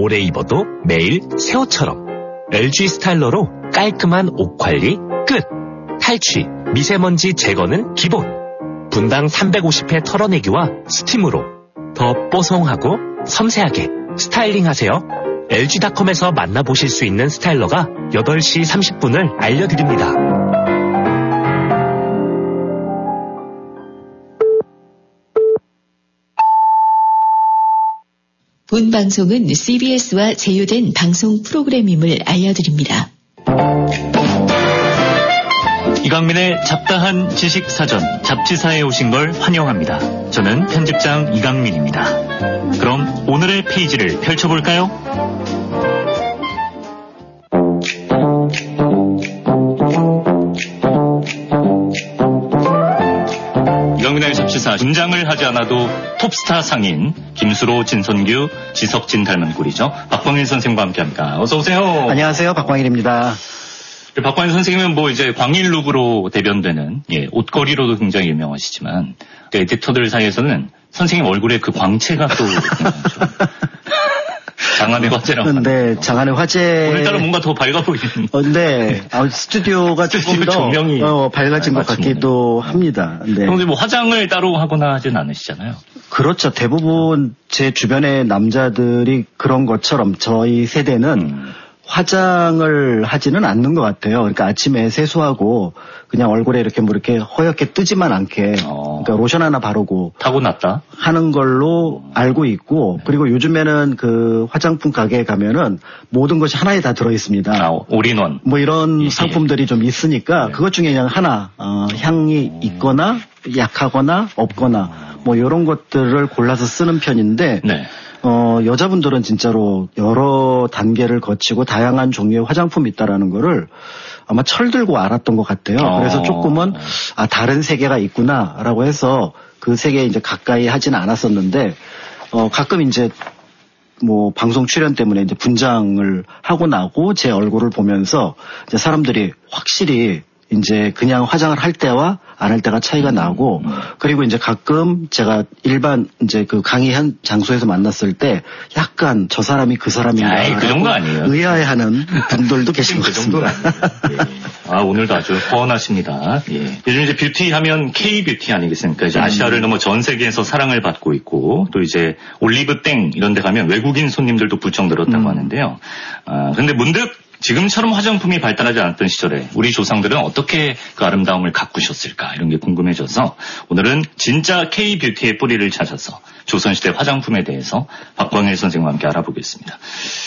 오래 입어도 매일 새 옷처럼. LG 스타일러로 깔끔한 옷 관리 끝. 탈취, 미세먼지 제거는 기본. 분당 350회 털어내기와 스팀으로 더 뽀송하고 섬세하게 스타일링하세요. LG닷컴에서 만나보실 수 있는 스타일러가 8시 30분을 알려드립니다. 본 방송은 CBS와 제휴된 방송 프로그램임을 알려드립니다. 이강민의 잡다한 지식사전 잡지사에 오신 걸 환영합니다. 저는 편집장 이강민입니다. 그럼 오늘의 페이지를 펼쳐볼까요? 이강민의 잡지사 분장을 하지 않아도 톱스타 상인 김수로, 진선규, 지석진 닮은 꼴이죠. 박광일 선생님과 함께합니다. 어서 오세요. 안녕하세요. 박광일입니다. 박광일 선생님은 뭐 이제 광일룩으로 대변되는 옷걸이로도 굉장히 유명하시지만 에디터들 사이에서는 선생님 얼굴에 그 광채가 또 장안의 화제라고. 네, 장안의 화제. 오늘따라 뭔가 더 밝아 보이는. 네, 스튜디오가 조금 더 조명이 밝아진 것 같기도 합니다. 네. 그런데 뭐 화장을 따로 하거나 하진 않으시잖아요. 그렇죠. 대부분 제 주변의 남자들이 그런 것처럼 저희 세대는 화장을 하지는 않는 것 같아요. 그러니까 아침에 세수하고 그냥 얼굴에 이렇게 뭐 이렇게 허옇게 뜨지만 않게 그러니까 로션 하나 바르고 타고났다 하는 걸로 알고 있고, 그리고 요즘에는 그 화장품 가게에 가면은 모든 것이 하나에 다 들어 있습니다. 올인원 뭐 이런 상품들이 좀 있으니까 그것 중에 그냥 하나 향이 있거나 약하거나 없거나 뭐 이런 것들을 골라서 쓰는 편인데. 네. 여자분들은 진짜로 여러 단계를 거치고 다양한 종류의 화장품이 있다라는 거를 아마 철들고 알았던 것 같아요. 그래서 조금은 다른 세계가 있구나라고 해서 그 세계에 이제 가까이 하지는 않았었는데, 가끔 이제 뭐 방송 출연 때문에 이제 분장을 하고 나고 제 얼굴을 보면서 이제 사람들이 확실히 이제 그냥 화장을 할 때와 안 할 때가 차이가 나고, 그리고 이제 가끔 제가 일반 이제 그 강의한 장소에서 만났을 때 약간 저 사람이 그 사람인가 그 정도 아니에요. 의아해하는 분들도 계신 것 같습니다. 오늘도 아주 뻔하십니다. 요즘 이제 뷰티 하면 K-뷰티 아니겠습니까? 이제 아시아를 넘어 전 세계에서 사랑을 받고 있고, 또 이제 올리브 땡 이런 데 가면 외국인 손님들도 부쩍 늘었다고 하는데요. 근데 문득 지금처럼 화장품이 발달하지 않았던 시절에 우리 조상들은 어떻게 그 아름다움을 가꾸셨을까, 이런 게 궁금해져서 오늘은 진짜 K-뷰티의 뿌리를 찾아서 조선시대 화장품에 대해서 박광일 선생님과 함께 알아보겠습니다.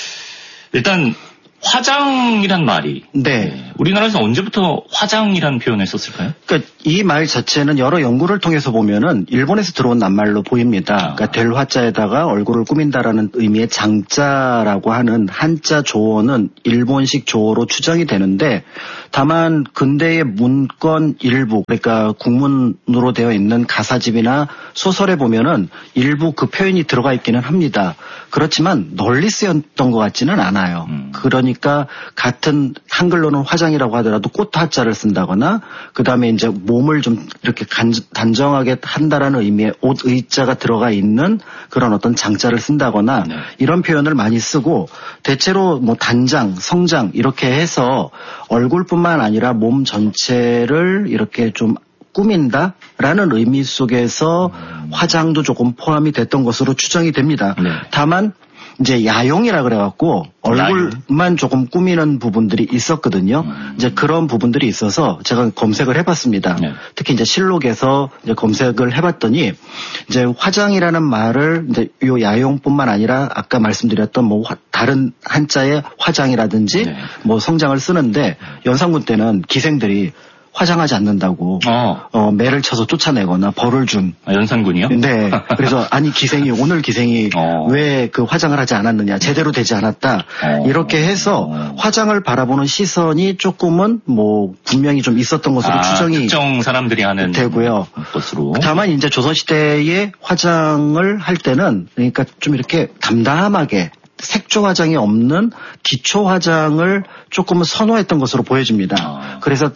일단 화장이란 말이 우리나라에서 언제부터 화장이란 표현을 썼을까요? 그러니까 이 말 자체는 여러 연구를 통해서 보면은 일본에서 들어온 낱말로 보입니다. 그러니까 될 화자에다가 얼굴을 꾸민다라는 의미의 장자라고 하는 한자 조어는 일본식 조어로 추정이 되는데, 다만 근대의 문건 일부, 그러니까 국문으로 되어 있는 가사집이나 소설에 보면은 일부 그 표현이 들어가 있기는 합니다. 그렇지만 널리 쓰였던 것 같지는 않아요. 그러니까 같은 한글로는 화장이라고 하더라도 꽃 하자를 쓴다거나, 그 다음에 이제 몸을 좀 이렇게 단정하게 한다라는 의미의 옷 의자가 들어가 있는 그런 어떤 장자를 쓴다거나 이런 표현을 많이 쓰고, 대체로 뭐 단장, 성장 이렇게 해서 얼굴뿐만 아니라 몸 전체를 이렇게 좀 꾸민다라는 의미 속에서 화장도 조금 포함이 됐던 것으로 추정이 됩니다. 다만 이제 야용이라 그래갖고 얼굴만 조금 꾸미는 부분들이 있었거든요. 이제 그런 부분들이 있어서 제가 검색을 해봤습니다. 특히 이제 실록에서 이제 검색을 해봤더니 이제 화장이라는 말을 이제 요 야용뿐만 아니라 아까 말씀드렸던 뭐 다른 한자의 화장이라든지 뭐 성장을 쓰는데, 연산군 때는 기생들이 화장하지 않는다고 매를 쳐서 쫓아내거나 벌을 준. 연산군이요? 네. 그래서 아니 오늘 기생이 왜 그 화장을 하지 않았느냐, 제대로 되지 않았다, 이렇게 해서 화장을 바라보는 시선이 조금은 뭐 분명히 좀 있었던 것으로 추정이 특정 사람들이 하는 되고요. 것으로. 다만 이제 조선시대에 화장을 할 때는 그러니까 좀 이렇게 담담하게 색조 화장이 없는 기초 화장을 조금은 선호했던 것으로 보여집니다. 그래서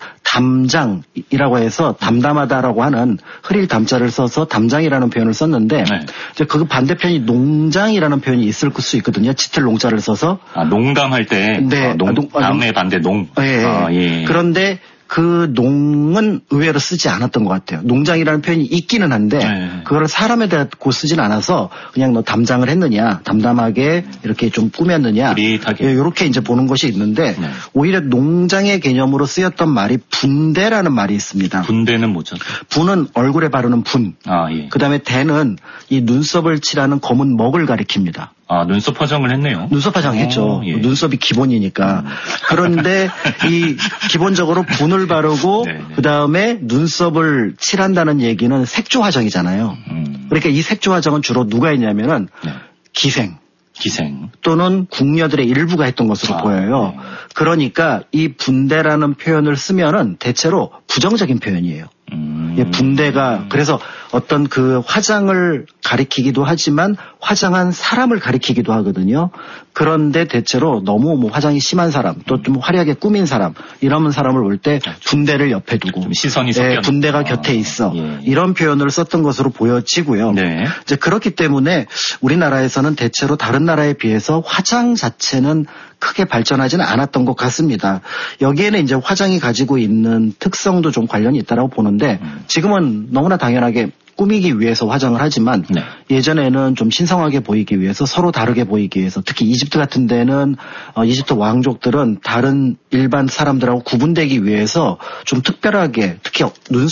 담장이라고 해서 담담하다라고 하는 흐릴 담자를 써서 담장이라는 표현을 썼는데 네. 이제 그 반대편이 농장이라는 표현이 있을 수 있거든요. 짙을 농자를 써서. 농담할 때 네. 담의 반대 농. 예. 예. 그런데 그 농은 의외로 쓰지 않았던 것 같아요. 농장이라는 표현이 있기는 한데 네. 그거를 사람에 대고 쓰진 않아서 그냥 너 담장을 했느냐, 담담하게 이렇게 좀 꾸몄느냐, 그릿하게. 예, 이렇게 이제 보는 것이 있는데 네. 오히려 농장의 개념으로 쓰였던 말이 분대라는 말이 있습니다. 분대는 뭐죠? 분은 얼굴에 바르는 분. 예. 그다음에 대는 이 눈썹을 칠하는 검은 먹을 가리킵니다. 눈썹 화장을 했네요. 눈썹 화장했죠. 예. 눈썹이 기본이니까. 그런데 이 기본적으로 분을 바르고 네, 네. 그다음에 눈썹을 칠한다는 얘기는 색조 화장이잖아요. 그러니까 이 색조 화장은 주로 누가 했냐면은 네. 기생 기생. 또는 궁녀들의 일부가 했던 것으로 보여요. 네. 그러니까 이 분대라는 표현을 쓰면은 대체로 부정적인 표현이에요. 예, 분대가 그래서 어떤 그 화장을 가리키기도 하지만 화장한 사람을 가리키기도 하거든요. 그런데 대체로 너무 뭐 화장이 심한 사람 또 좀 화려하게 꾸민 사람 이런 사람을 볼 때 분대를 옆에 두고 좀 시선이 예, 섞여 분대가 곁에 있어 예. 이런 표현을 썼던 것으로 보여지고요. 네. 이제 그렇기 때문에 우리나라에서는 대체로 다른 나라에 비해서 화장 자체는 크게 발전하지는 않았던 것 같습니다. 여기에는 이제 화장이 가지고 있는 특성도 좀 관련이 있다고 보는데 지금은 너무나 당연하게 꾸미기 위해서 화장을 하지만 네. 예전에는 좀 신성하게 보이기 위해서 서로 다르게 보이기 위해서 특히 이집트 같은 데는 이집트 왕족들은 다른 일반 사람들하고 구분되기 위해서 좀 특별하게 특히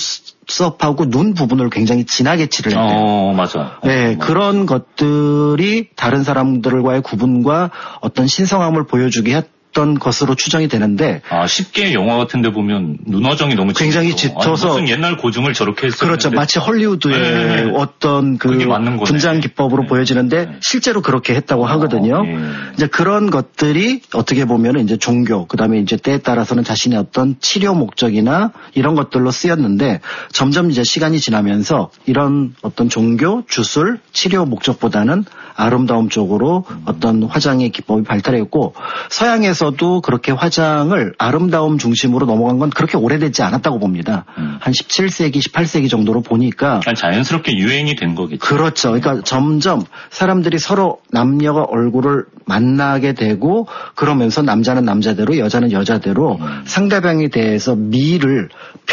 눈썹하고 눈 부분을 굉장히 진하게 칠을 했대요. 맞아. 네, 그런 것들이 다른 사람들과의 구분과 어떤 신성함을 보여주게 했던 것으로 추정이 되는데 쉽게 영화 같은 데 보면 눈화장이 너무 굉장히 짙어서 무슨 옛날 고증을 저렇게 했었는데 그렇죠. 마치 헐리우드의 네. 어떤 그 그게 맞는 거네. 분장 기법으로 네. 보여지는데 네. 실제로 그렇게 했다고 하거든요. 예. 이제 그런 것들이 어떻게 보면 이제 종교, 그다음에 이제 때에 따라서는 자신의 어떤 치료 목적이나 이런 것들로 쓰였는데 점점 이제 시간이 지나면서 이런 어떤 종교, 주술, 치료 목적보다는 아름다움 쪽으로 어떤 화장의 기법이 발달했고 서양에서도 그렇게 화장을 아름다움 중심으로 넘어간 건 그렇게 오래되지 않았다고 봅니다. 한 17세기, 18세기 정도로 보니까 자연스럽게 유행이 된 거겠죠. 그렇죠. 그러니까 점점 사람들이 서로 남녀가 얼굴을 만나게 되고 그러면서 남자는 남자대로 여자는 여자대로 상대방에 대해서 미를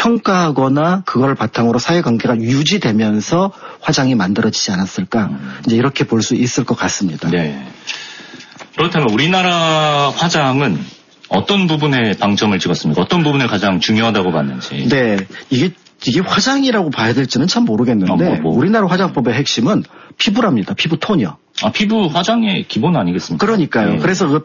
평가하거나 그걸 바탕으로 사회관계가 유지되면서 화장이 만들어지지 않았을까. 이제 이렇게 볼 수 있을 것 같습니다. 네. 그렇다면 우리나라 화장은 어떤 부분에 방점을 찍었습니까? 어떤 부분을 가장 중요하다고 봤는지. 네. 이게 화장이라고 봐야 될지는 참 모르겠는데 우리나라 화장법의 핵심은 피부랍니다. 피부 톤이요. 피부 화장의 기본 아니겠습니까? 그러니까요. 네. 그래서 그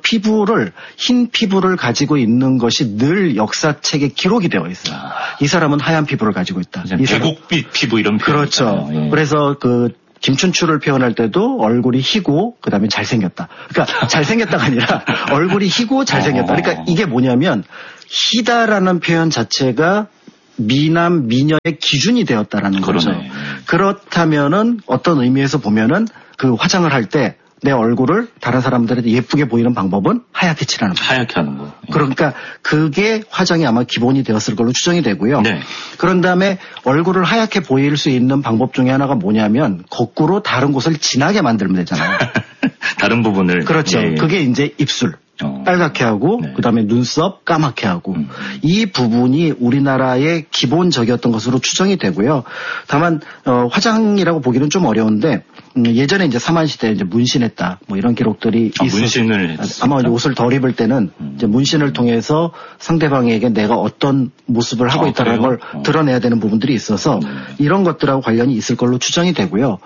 흰 피부를 가지고 있는 것이 늘 역사책에 기록이 되어 있어요. 이 사람은 하얀 피부를 가지고 있다. 계곡빛 피부 이런 표현. 그렇죠. 그래서 김춘추를 표현할 때도 얼굴이 희고 그다음에 잘생겼다. 그러니까 잘생겼다가 아니라 얼굴이 희고 잘생겼다. 그러니까 이게 뭐냐면 희다라는 표현 자체가 미남 미녀의 기준이 되었다라는 거죠. 그렇다면은 어떤 의미에서 보면은 그 화장을 할 때 내 얼굴을 다른 사람들한테 예쁘게 보이는 방법은 하얗게 칠하는 거예요. 하얗게 하는 거. 그러니까 그게 화장이 아마 기본이 되었을 걸로 추정이 되고요. 네. 그런 다음에 얼굴을 하얗게 보일 수 있는 방법 중에 하나가 뭐냐면 거꾸로 다른 곳을 진하게 만들면 되잖아요. 다른 부분을. 그렇죠. 예. 그게 이제 입술. 빨갛게 하고 그다음에 눈썹 까맣게 하고 이 부분이 우리나라의 기본적이었던 것으로 추정이 되고요. 다만 화장이라고 보기는 좀 어려운데 예전에 이제 사만시대에 이제 문신했다 뭐 이런 기록들이 문신을 아마 옷을 덜 입을 때는 이제 문신을 통해서 상대방에게 내가 어떤 모습을 하고 있다는 걸 드러내야 되는 부분들이 있어서 이런 것들하고 관련이 있을 걸로 추정이 되고요.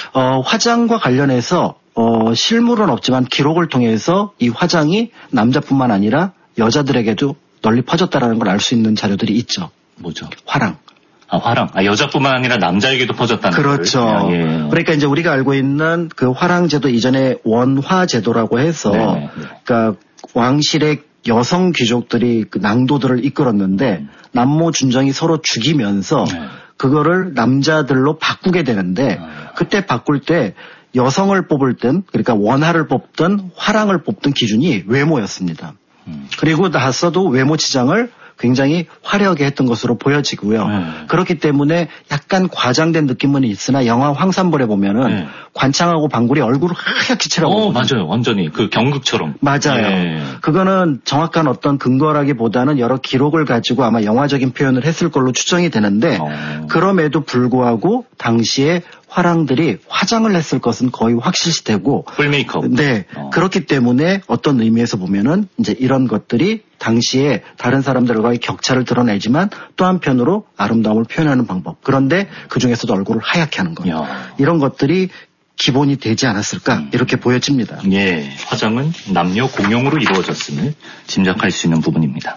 화장과 관련해서 실물은 없지만 기록을 통해서 이 화장이 남자뿐만 아니라 여자들에게도 널리 퍼졌다라는 걸 알 수 있는 자료들이 있죠. 뭐죠? 화랑. 화랑. 여자뿐만 아니라 남자에게도 퍼졌다는 그렇죠. 예. 그러니까 이제 우리가 알고 있는 그 화랑제도 이전에 원화제도라고 해서 그러니까 왕실의 여성 귀족들이 그 낭도들을 이끌었는데 남모 준정이 서로 죽이면서 그거를 남자들로 바꾸게 되는데 그때 바꿀 때 여성을 뽑을 땐 그러니까 원화를 뽑든 화랑을 뽑든 기준이 외모였습니다. 그리고 나서도 외모 치장을 굉장히 화려하게 했던 것으로 보여지고요. 그렇기 때문에 약간 과장된 느낌은 있으나 영화 황산벌에 보면은 관창하고 방굴이 얼굴을 하얗게 칠하고. 맞아요. 완전히 그 경극처럼. 맞아요. 그거는 정확한 어떤 근거라기보다는 여러 기록을 가지고 아마 영화적인 표현을 했을 걸로 추정이 되는데 그럼에도 불구하고 당시에 화랑들이 화장을 했을 것은 거의 확실시되고. 풀 메이크업. 네. 그렇기 때문에 어떤 의미에서 보면은 이제 이런 것들이 당시에 다른 사람들과의 격차를 드러내지만 또 한편으로 아름다움을 표현하는 방법. 그런데 그 중에서도 얼굴을 하얗게 하는 것. 이런 것들이 기본이 되지 않았을까 이렇게 보여집니다. 예, 화장은 남녀 공용으로 이루어졌음을 짐작할 수 있는 부분입니다.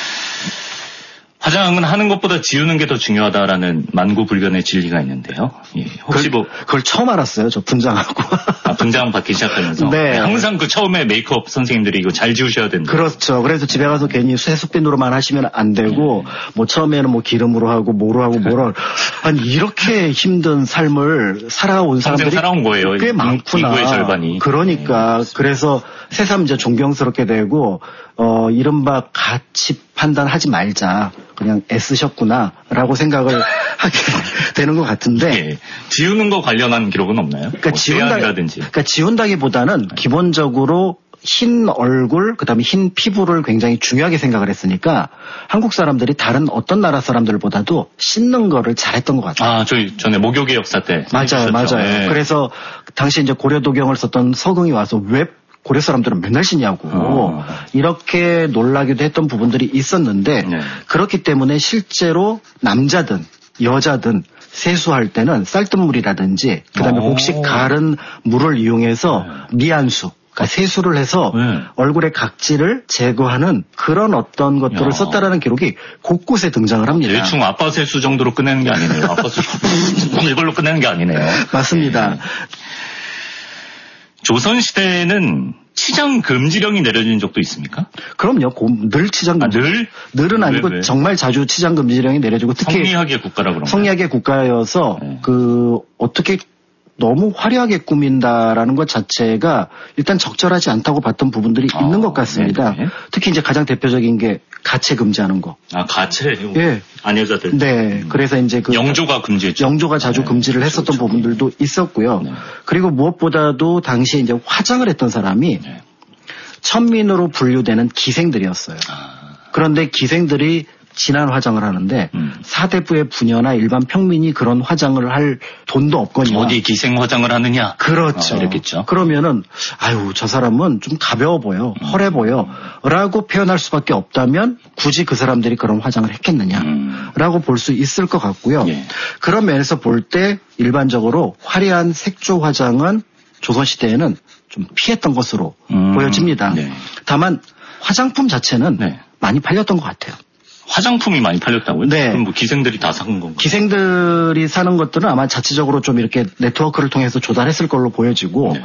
화장은 하는 것보다 지우는 게 더 중요하다라는 만고불변의 진리가 있는데요. 예, 혹시 그걸 처음 알았어요. 저 분장하고. 분장 받기 시작하면서. 네. 항상 그 처음에 메이크업 선생님들이 이거 잘 지우셔야 된다. 그렇죠. 그래서 집에 가서 괜히 세숫빈으로만 하시면 안 되고 뭐 처음에는 뭐 기름으로 하고 뭐로 하고 아니 이렇게 힘든 삶을 살아온 사람들이 살아온 거예요. 꽤 많구나. 인구의 절반이. 그러니까 그래서 새삼 이제 존경스럽게 되고 이른바 가치 판단하지 말자. 그냥 애쓰셨구나라고 생각을 하게 되는 것 같은데. 예. 지우는 거 관련한 기록은 없나요? 그러니까 지운다기보다는 기본적으로 흰 얼굴, 그다음에 흰 피부를 굉장히 중요하게 생각을 했으니까 한국 사람들이 다른 어떤 나라 사람들보다도 씻는 거를 잘했던 것 같아요. 저희 전에 목욕의 역사 때. 맞아요. 네. 그래서 당시 이제 고려도경을 썼던 서경이 와서 왜 고려 사람들은 맨날 씻냐고 이렇게 놀라기도 했던 부분들이 있었는데 그렇기 때문에 실제로 남자든 여자든 세수할 때는 쌀뜨물이라든지 그다음에 혹시 가른 물을 이용해서 미안수 그러니까 세수를 해서 얼굴의 각질을 제거하는 그런 어떤 것들을 썼다라는 기록이 곳곳에 등장을 합니다. 대충 아빠 세수 정도로 끝내는 게 아니네요. 아빠 세수 이걸로 끝내는 게 아니네요. 맞습니다. 네. 조선시대에는 치장 금지령이 내려진 적도 있습니까? 그럼요. 늘 치장 금지. 늘은 아니고 왜? 정말 자주 치장 금지령이 내려지고 특히 성리학의 국가라 그런가요? 성리학의 국가여서 어떻게 너무 화려하게 꾸민다라는 것 자체가 일단 적절하지 않다고 봤던 부분들이 있는 것 같습니다. 네네. 특히 이제 가장 대표적인 게 가채 금지하는 거. 가채? 예. 아녀자들. 네. 그래서 이제 영조가 금지했죠. 영조가 자주 금지를 했었던 부분들도 있었고요. 그리고 무엇보다도 당시에 이제 화장을 했던 사람이 천민으로 분류되는 기생들이었어요. 그런데 기생들이 진한 화장을 하는데 사대부의 부녀나 일반 평민이 그런 화장을 할 돈도 없거니와 어디 기생 화장을 하느냐? 그렇죠. 이랬겠죠. 그러면은 저 사람은 좀 가벼워 보여, 헐해 보여라고 표현할 수밖에 없다면 굳이 그 사람들이 그런 화장을 했겠느냐라고 볼 수 있을 것 같고요. 그런 면에서 볼 때 일반적으로 화려한 색조 화장은 조선시대에는 좀 피했던 것으로 보여집니다. 다만 화장품 자체는 많이 팔렸던 것 같아요. 화장품이 많이 팔렸다고요? 네. 그럼 뭐 기생들이 다 산 건가요? 기생들이 사는 것들은 아마 자체적으로 좀 이렇게 네트워크를 통해서 조달했을 걸로 보여지고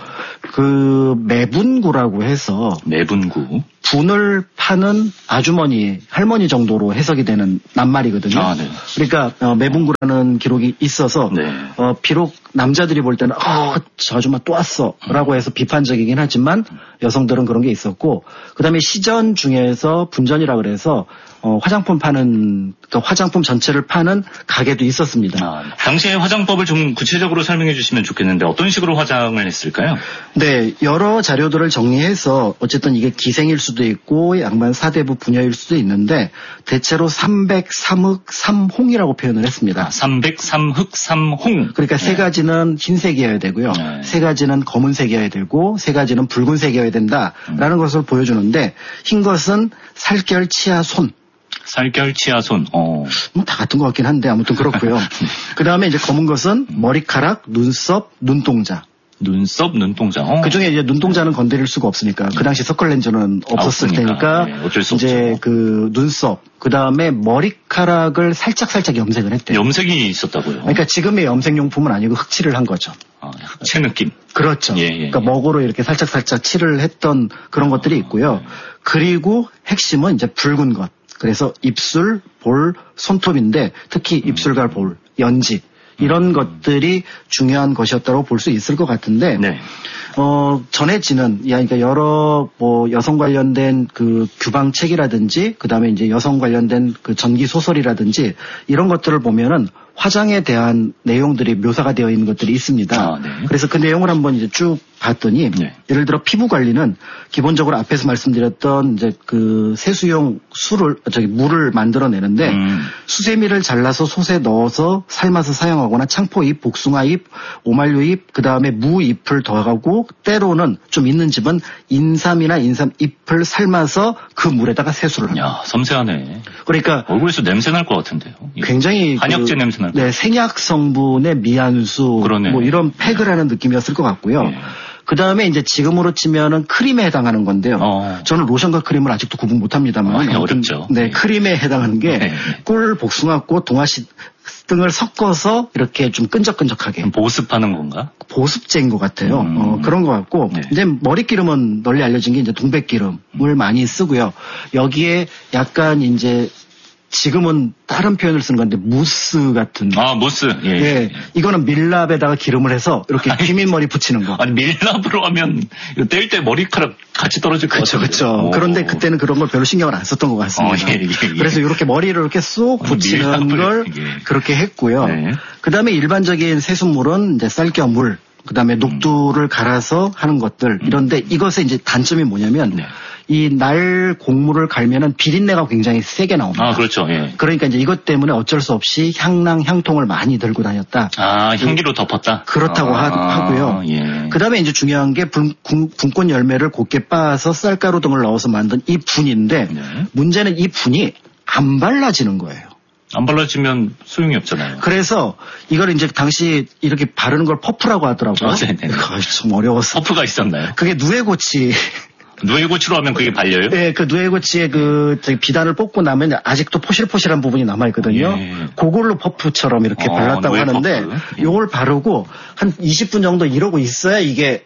그 매분구라고 해서 매분구 분을 파는 아주머니, 할머니 정도로 해석이 되는 낱말이거든요. 그러니까 매분구라는 기록이 있어서 비록 남자들이 볼 때는 저 아줌마 또 왔어 라고 해서 비판적이긴 하지만 여성들은 그런 게 있었고 그다음에 시전 중에서 분전이라 그래서 화장품 파는 그러니까 화장품 전체를 파는 가게도 있었습니다. 당시의 화장법을 좀 구체적으로 설명해 주시면 좋겠는데 어떤 식으로 화장을 했을까요? 네, 여러 자료들을 정리해서 어쨌든 이게 기생일 수도 있고 양반 사대부 부녀일 수도 있는데 대체로 303흑 3홍이라고 표현을 했습니다. 303흑 3홍. 그러니까 세 가지는 흰색이어야 되고요. 세 가지는 검은색이어야 되고 세 가지는 붉은색이어야 된다라는 것을 보여주는데 흰 것은 살결, 치아, 손. 살결, 치아, 손. 뭐 다 같은 것 같긴 한데 아무튼 그렇고요. 그 다음에 이제 검은 것은 머리카락, 눈썹, 눈동자. 눈썹, 눈동자. 그 중에 이제 눈동자는 건드릴 수가 없으니까 그 당시 서클렌즈는 없었을 테니까 어쩔 수 이제 없죠. 그 눈썹, 그 다음에 머리카락을 살짝 염색을 했대요. 염색이 있었다고요? 그러니까 지금의 염색용품은 아니고 흑칠을 한 거죠. 흑채 느낌. 그렇죠. 그러니까 먹으로 이렇게 살짝 칠을 했던 그런 것들이 있고요. 그리고 핵심은 이제 붉은 것. 그래서 입술, 볼, 손톱인데 특히 입술과 볼, 연지. 이런 것들이 중요한 것이었다고 볼 수 있을 것 같은데 네. 전해지는 그러니까 여러 뭐 여성 관련된 그 규방책이라든지 그다음에 이제 여성 관련된 그 전기 소설이라든지 이런 것들을 보면은 화장에 대한 내용들이 묘사가 되어 있는 것들이 있습니다. 네. 그래서 그 내용을 한번 이제 쭉 봤더니 네. 예를 들어 피부 관리는 기본적으로 앞에서 말씀드렸던 이제 그 세수용 물을 만들어내는데 수세미를 잘라서 솥에 넣어서 삶아서 사용하거나 창포잎, 복숭아잎, 오말류잎, 그 다음에 무잎을 더하고 때로는 좀 있는 집은 인삼이나 인삼잎을 삶아서 그 물에다가 세수를 합니다. 야, 섬세하네. 그러니까 얼굴에서 냄새 날 것 같은데요. 굉장히 한약재 냄새 날 것 네, 생약 성분의 미안수 그러네. 뭐 이런 팩을 하는 느낌이었을 것 같고요. 네. 그 다음에 이제 지금으로 치면은 크림에 해당하는 건데요. 저는 로션과 크림을 아직도 구분 못합니다만 어렵죠. 네, 크림에 해당하는 게 꿀, 복숭아꽃, 동아씨 등을 섞어서 이렇게 좀 끈적끈적하게 보습하는 건가? 보습제인 것 같아요. 그런 것 같고 네. 이제 머리기름은 널리 알려진 게 이제 동백기름을 많이 쓰고요. 여기에 약간 이제 지금은 다른 표현을 쓰는 건데 무스 같은. 무스. 예. 예. 이거는 밀랍에다가 기름을 해서 이렇게 휘민머리 붙이는 거. 아니 밀랍으로 하면 뗄 때 머리카락 같이 떨어질 것 같아요. 그렇죠. 그런데 그때는 그런 걸 별로 신경을 안 썼던 것 같습니다. 예. 그래서 이렇게 머리를 이렇게 쏙 붙이는 걸 그렇게 했고요. 네. 그다음에 일반적인 세수물은 이제 쌀겨물, 그다음에 녹두를 갈아서 하는 것들 이런데 이것의 이제 단점이 뭐냐면 이 날 곡물을 갈면은 비린내가 굉장히 세게 나옵니다. 그렇죠. 예. 그러니까 이제 이것 때문에 어쩔 수 없이 향통을 많이 들고 다녔다. 향기로 덮었다. 그렇다고 하고요. 예. 그다음에 이제 중요한 게 분꽃 열매를 곱게 빻아서 쌀가루 등을 넣어서 만든 이 분인데 문제는 이 분이 안 발라지는 거예요. 안 발라지면 소용이 없잖아요. 그래서 이걸 이제 당시 이렇게 바르는 걸 퍼프라고 하더라고요. 좀 어려웠어. 퍼프가 있었나요? 그게 누에고치. 누에고치로 하면 그게 발려요? 네, 그 누에고치의 그 비단을 뽑고 나면 아직도 포실포실한 부분이 남아있거든요. 그걸로 퍼프처럼 이렇게 발랐다고 하는데 요걸 바르고 한 20분 정도 이러고 있어야 이게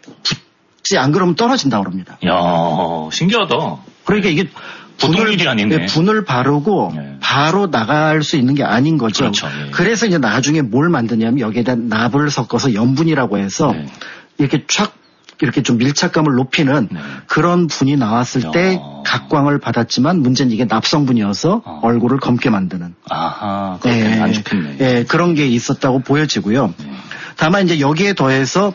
붙지 안 그러면 떨어진다고 그럽니다. 이야, 신기하다. 그러니까 이게 보통 일이 아니네. 분을 바르고 바로 나갈 수 있는 게 아닌 거죠. 그렇죠. 그래서 이제 나중에 뭘 만드냐면 여기에다 납을 섞어서 염분이라고 해서 이렇게 이렇게 좀 밀착감을 높이는 그런 분이 나왔을 때 각광을 받았지만 문제는 이게 납성분이어서 얼굴을 검게 만드는. 그렇게 안 좋겠네. 예, 그런 게 있었다고 보여지고요. 다만 이제 여기에 더해서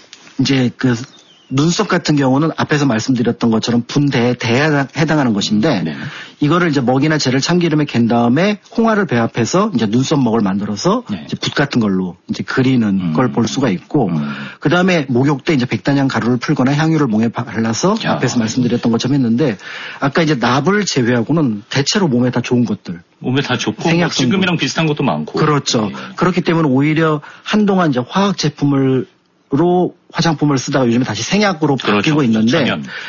이제 그 눈썹 같은 경우는 앞에서 말씀드렸던 것처럼 분대에 해당하는 것인데 이거를 이제 먹이나 재를 참기름에 갠 다음에 홍화를 배합해서 이제 눈썹먹을 만들어서 이제 붓 같은 걸로 이제 그리는 걸 볼 수가 있고 그 다음에 목욕 때 이제 백단향 가루를 풀거나 향유를 몸에 발라서 앞에서 말씀드렸던 것처럼 했는데 아까 이제 납을 제외하고는 대체로 몸에 다 좋은 것들. 몸에 다 좋고 지금이랑 비슷한 것도 많고. 그렇죠. 그렇기 때문에 오히려 한동안 이제 화학 제품으로 화장품을 쓰다가 요즘에 다시 생약으로 바뀌고 있는데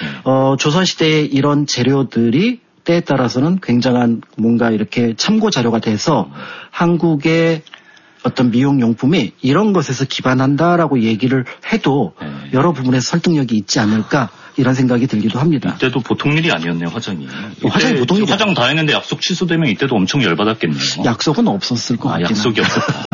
조선시대의 이런 재료들이 때에 따라서는 굉장한 뭔가 이렇게 참고 자료가 돼서 한국의 어떤 미용용품이 이런 것에서 기반한다라고 얘기를 해도 여러 부분에서 설득력이 있지 않을까 이런 생각이 들기도 합니다. 이때도 보통 일이 아니었네요, 화장이. 화장이 보통 일이 화장 다 했는데 약속 취소되면 이때도 엄청 열받았겠네요. 약속은 없었을 것 같긴 약속이 없었다.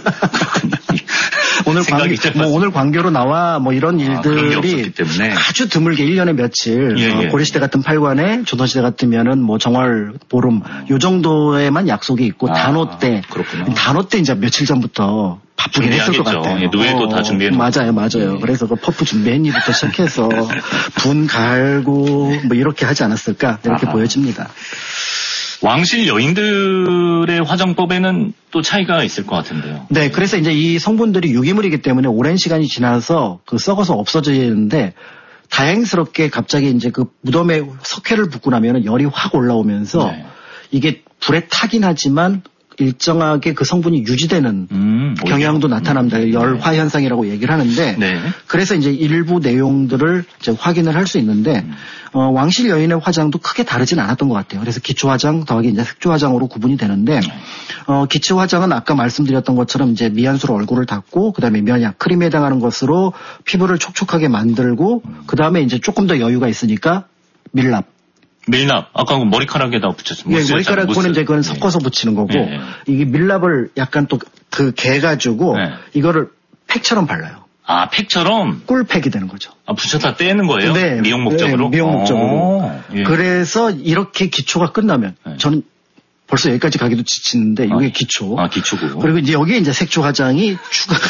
오늘 광교로 나와 뭐 이런 일들이 아주 드물게 1년에 며칠 고려시대 같은 8관에 조선시대 같으면은 뭐 정월 보름 요 정도에만 약속이 있고 단오 때 이제 며칠 전부터 바쁘게 했을 것 같아요. 누에도 다 준비해 놓고. 맞아요. 그래서 그 퍼프 준비했니부터 시작해서 분 갈고 뭐 이렇게 하지 않았을까 이렇게 보여집니다. 왕실 여인들의 화장법에는 또 차이가 있을 것 같은데요. 네, 그래서 이제 이 성분들이 유기물이기 때문에 오랜 시간이 지나서 그 썩어서 없어지는데 다행스럽게 갑자기 이제 그 무덤에 석회를 붓고 나면은 열이 확 올라오면서 이게 불에 타긴 하지만 일정하게 그 성분이 유지되는 경향도 나타납니다. 열화 현상이라고 얘기를 하는데 그래서 이제 일부 내용들을 이제 확인을 할 수 있는데 왕실 여인의 화장도 크게 다르진 않았던 것 같아요. 그래서 기초 화장 더하기 이제 색조 화장으로 구분이 되는데 기초 화장은 아까 말씀드렸던 것처럼 이제 미연수로 얼굴을 닦고 그다음에 면약 크림에 해당하는 것으로 피부를 촉촉하게 만들고 그다음에 이제 조금 더 여유가 있으니까 밀랍 밀랍. 아까 그 머리카락에다 붙였습니다. 네, 머리카락은 이제 그건 섞어서 붙이는 거고, 이게 밀랍을 약간 또 그 개가지고, 이거를 팩처럼 발라요. 아, 팩처럼? 꿀팩이 되는 거죠. 아, 붙여다 떼는 거예요? 네. 미용 목적으로? 네, 미용 목적으로. 그래서 이렇게 기초가 끝나면, 저는 벌써 여기까지 가기도 지치는데, 이게 기초. 아, 기초고. 그리고 이제 여기에 이제 색조 화장이 추가가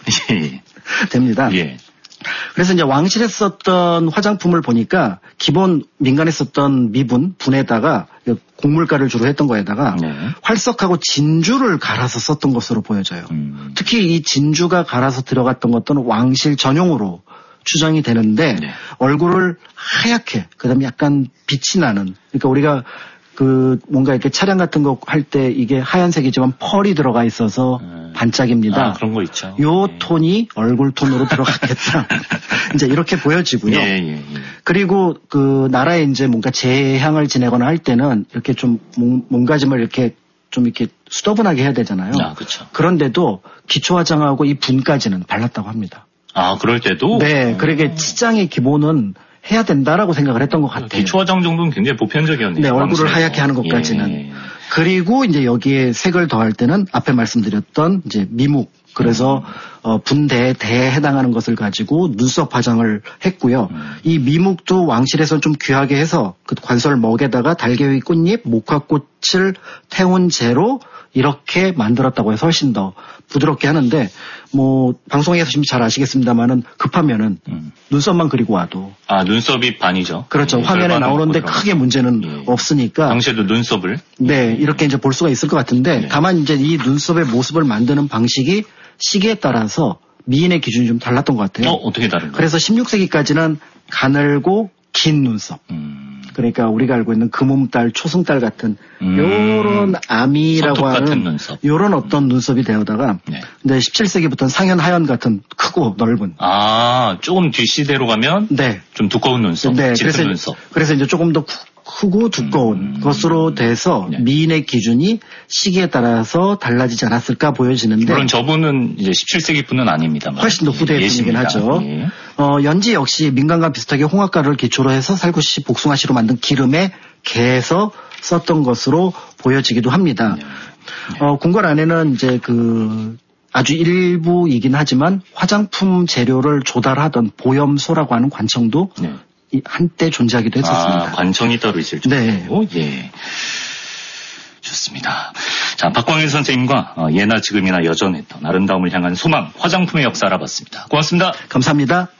됩니다. 예. 그래서 이제 왕실에 썼던 화장품을 보니까 기본 민간에 썼던 미분, 분에다가 곡물가를 주로 했던 거에다가 활석하고 진주를 갈아서 썼던 것으로 보여져요. 특히 이 진주가 갈아서 들어갔던 것들은 왕실 전용으로 추정이 되는데 얼굴을 하얗게, 그다음에 약간 빛이 나는, 그러니까 우리가 그 뭔가 이렇게 차량 같은 거 할 때 이게 하얀색이지만 펄이 들어가 있어서 반짝입니다. 아, 그런 거 있죠. 요 톤이 얼굴 톤으로 들어갔겠다. 이제 이렇게 보여지고요. 그리고 그 나라에 이제 뭔가 재향을 지내거나 할 때는 이렇게 좀 몸가짐을 이렇게 좀 이렇게 수더분하게 해야 되잖아요. 아, 그렇죠. 그런데도 기초 화장하고 이 분까지는 발랐다고 합니다. 아, 그럴 때도? 네, 그러게 치장의 기본은 해야 된다라고 생각을 했던 것 같아요. 기초 화장 정도는 굉장히 보편적이었네요. 네, 얼굴을 하얗게 하는 것까지는. 그리고 이제 여기에 색을 더할 때는 앞에 말씀드렸던 이제 미묵, 그래서 분대에 대에 해당하는 것을 가지고 눈썹 화장을 했고요. 이 미묵도 왕실에서 좀 귀하게 해서 그 관설 먹에다가 달개위 꽃잎, 목화꽃을 태운 재로 이렇게 만들었다고 해서 훨씬 더 부드럽게 하는데, 뭐 방송에서 지금 잘 아시겠습니다만은 급하면은 눈썹만 그리고 와도. 아, 눈썹이 반이죠. 그렇죠. 화면에 나오는데 크게 문제는 없으니까. 당시에도 눈썹을. 네, 이렇게 이제 볼 수가 있을 것 같은데, 다만 이제 이 눈썹의 모습을 만드는 방식이 시기에 따라서 미인의 기준이 좀 달랐던 것 같아요. 어떻게 다른가요? 그래서 16세기까지는 가늘고 긴 눈썹. 그러니까 우리가 알고 있는 금음달, 초승달 같은 요런 아미라고 하는 눈썹. 요런 어떤 눈썹이 되어다가 근데 17세기부터는 상현 하연 같은 크고 넓은. 아, 조금 뒷시대로 가면 좀 두꺼운 눈썹, 짙은 눈썹. 그래서 이제 조금 더 크고 두꺼운 것으로 돼서 미인의 기준이 시기에 따라서 달라지지 않았을까 보여지는데, 물론 저분은 이제 17세기 분은 아닙니다만 훨씬 더 후대의 분이긴 하죠. 연지 역시 민간과 비슷하게 홍합가루를 기초로 해서 살구씨, 복숭아씨로 만든 기름에 개에서 썼던 것으로 보여지기도 합니다. 궁궐 안에는 이제 그 아주 일부이긴 하지만 화장품 재료를 조달하던 보염소라고 하는 관청도 한때 존재하기도 했었습니다. 아, 관청이 따로 있을 정도로. 예. 좋습니다. 자, 박광일 선생님과 예나 지금이나 여전했던 아름다움을 향한 소망, 화장품의 역사 알아봤습니다. 고맙습니다. 감사합니다.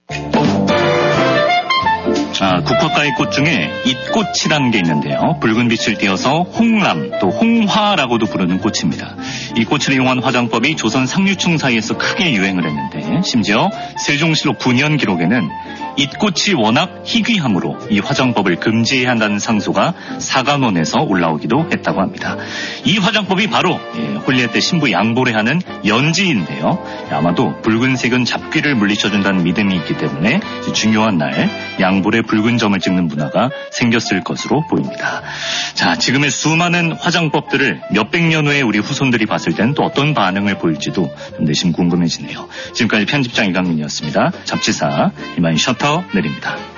국화과의 꽃 중에 잇꽃이라는 게 있는데요. 붉은 빛을 띠어서 홍람, 또 홍화라고도 부르는 꽃입니다. 이 꽃을 이용한 화장법이 조선 상류층 사이에서 크게 유행을 했는데, 심지어 세종실록 9년 기록에는 잇꽃이 워낙 희귀하므로 이 화장법을 금지해야 한다는 상소가 사간원에서 올라오기도 했다고 합니다. 이 화장법이 바로 홀리에 때 신부 양보를 하는 연지인데요. 아마도 붉은색은 잡귀를 물리쳐준다는 믿음이 있기 때문에 중요한 날 양볼에 붉은 점을 찍는 문화가 생겼을 것으로 보입니다. 자, 지금의 수많은 화장법들을 몇백 년 후에 우리 후손들이 봤을 때는 또 어떤 반응을 보일지도 좀 내심 궁금해지네요. 지금까지 편집장 이강민이었습니다. 잡지사 이만 셔터 내립니다.